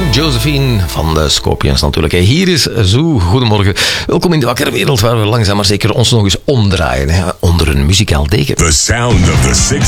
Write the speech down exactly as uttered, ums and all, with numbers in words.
Josephine van de Scorpions natuurlijk. Hier is Zoo. Goedemorgen. Welkom in de wakkere wereld waar we langzaam maar zeker ons nog eens omdraaien. Hè, onder een muzikaal deken. The sound of the six